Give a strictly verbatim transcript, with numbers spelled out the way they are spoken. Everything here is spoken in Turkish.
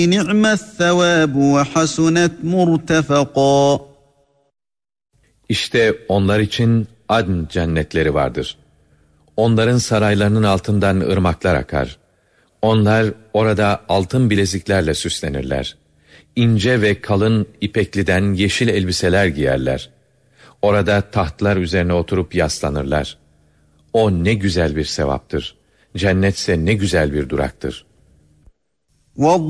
نِعْمَ الثَّوَابُ وَحَسُنَتْ مُرْتَفَقًا. İşte onlar için Adn cennetleri vardır. Onların saraylarının altından ırmaklar akar. Onlar orada altın bileziklerle süslenirler. İnce ve kalın ipekliden yeşil elbiseler giyerler. Orada tahtlar üzerine oturup yaslanırlar. O ne güzel bir sevaptır. Cennetse ne güzel bir duraktır.